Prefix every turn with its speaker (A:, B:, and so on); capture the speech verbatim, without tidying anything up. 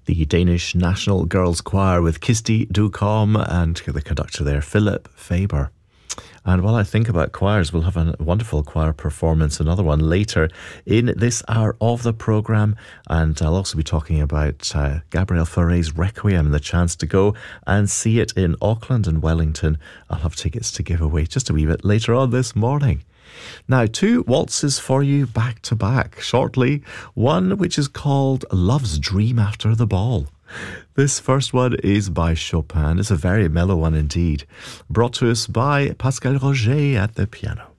A: the Danish National Girls Choir with Kirsty Ducom and the conductor there, Philip Faber. And while I think about choirs, we'll have a wonderful choir performance, another one later in this hour of the programme. And I'll also be talking about uh, Gabriel Fauré's Requiem, the chance to go and see it in Auckland and Wellington. I'll have tickets to give away just a wee bit later on this morning. Now, two waltzes for you back to back shortly. One which is called Love's Dream After the Ball. This first one is by Chopin. It's a very mellow one indeed. Brought to us by Pascal Roger at the piano.